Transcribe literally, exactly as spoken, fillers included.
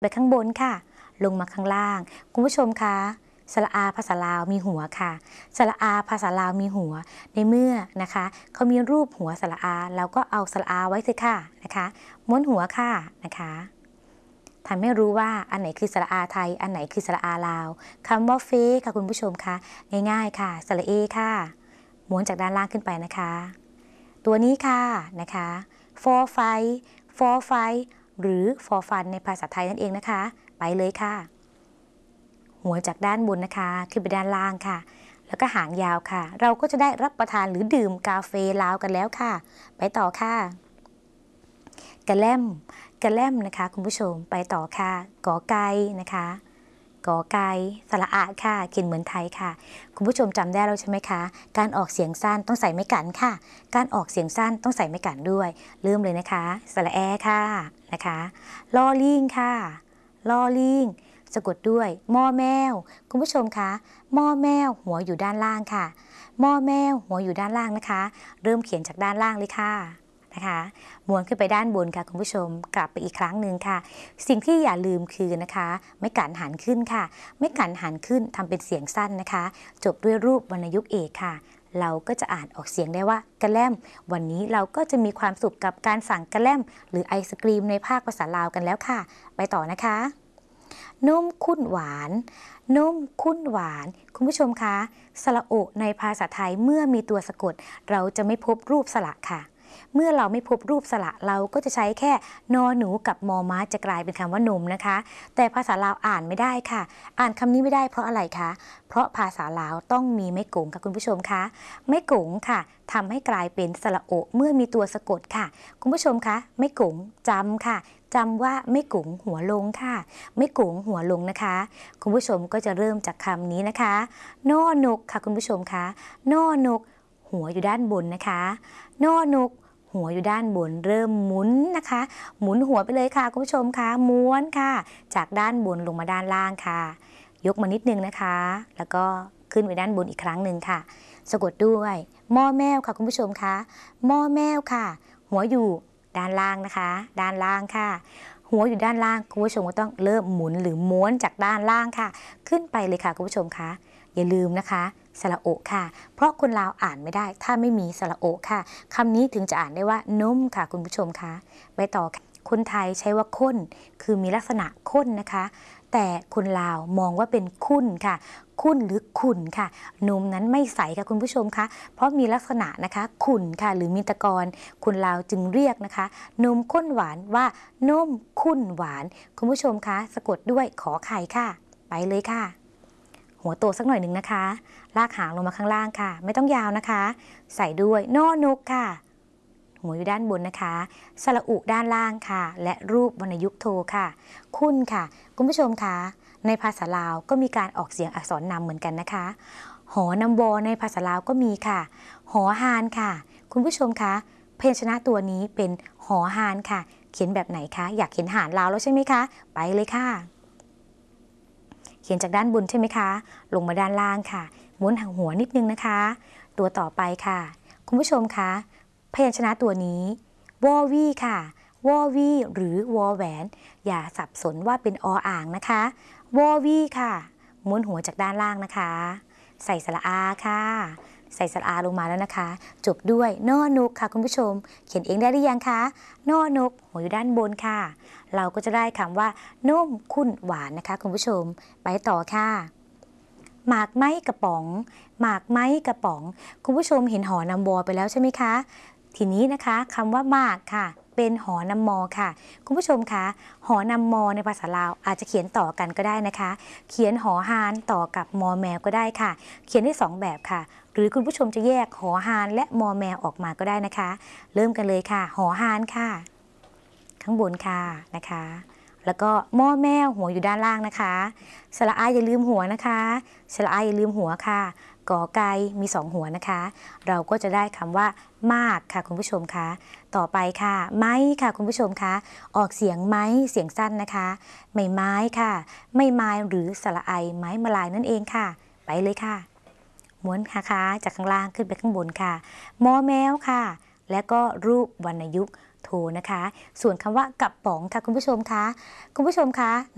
ไปข้างบนค่ะลงมาข้างล่างคุณผู้ชมคะสระอาภาษาลาวมีหัวค่ะสระอาภาษาลาวมีหัวในเมื่อนะคะเขามีรูปหัวสระอาเราก็เอาสระอาไว้สิค่ะนะคะม้วนหัวค่ะนะคะทำให้รู้ว่าอันไหนคือสระอาไทยอันไหนคือสระอาลาวคำว่าเฟค่ะคุณผู้ชมคะง่ายๆค่ะสระเอค่ะม้วนจากด้านล่างขึ้นไปนะคะตัวนี้ค่ะนะคะ for fight for fight หรือ for fun ในภาษาไทยนั่นเองนะคะไปเลยค่ะหัวจากด้านบนนะคะขึ้นไปด้านล่างค่ะแล้วก็หางยาวค่ะเราก็จะได้รับประทานหรือดื่มกาแฟลาวกันแล้วค่ะไปต่อค่ะกระแลมกระแลมนะคะคุณผู้ชมไปต่อค่ะกอไก่นะคะกอไก่สระอะค่ะเขียนเหมือนไทยค่ะคุณผู้ชมจำได้แล้วใช่ไหมคะการออกเสียงสั้นต้องใส่ไม้กันค่ะการออกเสียงสั้นต้องใส่ไม้กันด้วยเริ่มเลยนะคะสระแอค่ะนะคะลอลิงค่ะลอลิงสะกดด้วยมอแมวคุณผู้ชมคะมอแมวหัวอยู่ด้านล่างค่ะมอแมวหัวอยู่ด้านล่างนะคะเริ่มเขียนจากด้านล่างเลยค่ะนะคะม้วนขึ้นไปด้านบนค่ะคุณผู้ชมกลับไปอีกครั้งหนึ่งค่ะสิ่งที่อย่าลืมคือนะคะไม่กันหันขึ้นค่ะไม่กันหันขึ้นทำเป็นเสียงสั้นนะคะจบด้วยรูปวรรณยุกต์เอกค่ะเราก็จะอ่านออกเสียงได้ว่ากระแลมวันนี้เราก็จะมีความสุขกับการสั่งกระแลมหรือไอศกรีมในภาคภาษาลาวกันแล้วค่ะไปต่อนะคะนมข้นหวานนมข้นหวานคุณผู้ชมคะสระโอในภาษาไทยเมื่อมีตัวสะกดเราจะไม่พบรูปสระค่ะเมื่อเราไม่พบรูปสระเราก็จะใช้แค่นอหนูกับมอม้าจะกลายเป็นคำว่านมนะคะแต่ภาษาลาวอ่านไม่ได้ค่ะอ่านคำนี้ไม่ได้เพราะอะไรคะเพราะภาษาลาวต้องมีไม้กงค่ะคุณผู้ชมคะไม้กงค่ะทำให้กลายเป็นสระโอเมื่อมีตัวสะกดค่ะคุณผู้ชมคะไม้กงจำค่ะจำว่าไม่กุ๋งหัวลงค่ะไม่กุ๋งหัวลงนะคะคุณผู้ชมก็จะเริ่มจากคำนี้นะคะนอนกค่ะคุณผู้ชมคะนอนกหัวอยู่ด้านบนนะคะนอนกหัวอยู่ด้านบนเริ่มหมุนนะคะหมุนหัวไปเลยค่ะคุณผู้ชมคะม้วนค่ะจากด้านบนลงมาด้านล่างค่ะยกมานิดนึงนะคะแล้วก็ขึ้นไปด้านบนอีกครั้งหนึ่งค่ะสะกดด้วยหม้อแมวค่ะคุณผู้ชมคะหม้อแมวค่ะหัวอยู่ด้านล่างนะคะด้านล่างค่ะหัวอยู่ด้านล่างคุณผู้ชมก็ต้องเริ่มหมุนหรือม้วนจากด้านล่างค่ะขึ้นไปเลยค่ะคุณผู้ชมคะอย่าลืมนะคะสระโอค่ะเพราะคนลาวอ่านไม่ได้ถ้าไม่มีสระโอค่ะคำนี้ถึงจะอ่านได้ว่านมค่ะคุณผู้ชมคะไปต่อคนไทยใช้ว่าข้นคือมีลักษณะข้นนะคะแต่คนลาวมองว่าเป็นขุ่นค่ะขุ่นหรือขุ่นค่ะนมนั้นไม่ใสค่ะคุณผู้ชมคะเพราะมีลักษณะนะคะขุ่นค่ะหรือมีตะกอนคนลาวจึงเรียกนะคะนมข้นหวานว่านมขุ่นหวานคุณผู้ชมคะสะกดด้วยขอไข่ค่ะไปเลยค่ะหัวโตสักหน่อยหนึ่งนะคะลากหางลงมาข้างล่างค่ะไม่ต้องยาวนะคะใส่ด้วยนอนกค่ะหัวอยู่ด้านบนนะคะสระอุด้านล่างค่ะและรูปวรรณยุกต์โทค่ะคุณค่ะคุณผู้ชมคะในภาษาลาวก็มีการออกเสียงอักษรนำเหมือนกันนะคะหอนำวอในภาษาลาวก็มีค่ะหอฮานค่ะคุณผู้ชมคะพยัญชนะตัวนี้เป็นหอฮานค่ะเขียนแบบไหนคะอยากเขียนหานลาวแล้วใช่ไหมคะไปเลยค่ะเขียนจากด้านบนใช่ไหมคะลงมาด้านล่างค่ะม้วนหางหัวนิดนึงนะคะตัวต่อไปค่ะคุณผู้ชมคะพยัญชนะตัวนี้วอวี่ค่ะวอวี่หรือวอแหวนอย่าสับสนว่าเป็นออ่างนะคะวอวี่ค่ะม้วนหัวจากด้านล่างนะคะใส่สระอาค่ะใส่สระอาลงมาแล้วนะคะจบด้วยนอนกค่ะคุณผู้ชมเขียนเองได้หรือยังคะนอนกหัวอยู่ด้านบนค่ะเราก็จะได้คำว่านมข้นหวานนะคะคุณผู้ชมไปต่อค่ะหมากไม้กระป๋องหมากไม้กระป๋องคุณผู้ชมเห็นหอนำวอไปแล้วใช่ไหมคะทีนี้นะคะคำว่าหมากค่ะเป็นหอนำมอค่ะคุณผู้ชมคะหอนำมอในภาษาลาวอาจจะเขียนต่อกันก็ได้นะคะเขียนหอฮานต่อกับมอแมวก็ได้ค่ะเขียนได้สองแบบค่ะหรือคุณผู้ชมจะแยกหอฮานและมอแมวออกมาก็ได้นะคะเริ่มกันเลยค่ะหอฮานค่ะข้างบนค่ะนะคะแล้วก็มอแมวหัวอยู่ด้านล่างนะคะสระอาอย่าลืมหัวนะคะสระอาอย่าลืมหัวค่ะกอไก่มีสองหัวนะคะเราก็จะได้คำว่ามากค่ะคุณผู้ชมคะต่อไปค่ะไม้ค่ะคุณผู้ชมคะออกเสียงไม้เสียงสั้นนะคะไม่ไม้ค่ะไม่ไม้หรือสระไอไม้มาลายนั่นเองค่ะไปเลยค่ะม้วนนะคะจากข้างล่างขึ้นไปข้างบนค่ะมอแมวค่ะและก็รูปวรรณยุกต์โทนะคะส่วนคำว่ากระป๋องค่ะคุณผู้ชมคะคุณผู้ชมคะ